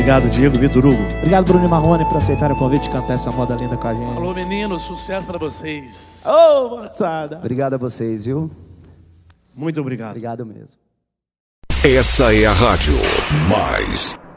Obrigado, Diego, Vitor Hugo. Obrigado, Bruno e Marrone, por aceitarem o convite de cantar essa moda linda com a gente. Falou, meninos, sucesso pra vocês. Ô, moçada. Obrigado a vocês, viu? Muito obrigado. Obrigado mesmo. Essa é a Rádio Mais